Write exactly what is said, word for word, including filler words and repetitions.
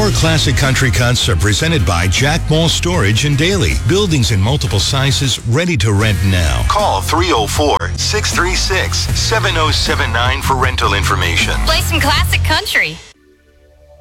Our Classic Country Cuts are presented by Jack Mall Storage in Daly. Buildings in multiple sizes ready to rent now. Call three oh four, six three six, seven oh seven nine for rental information. Play some classic country.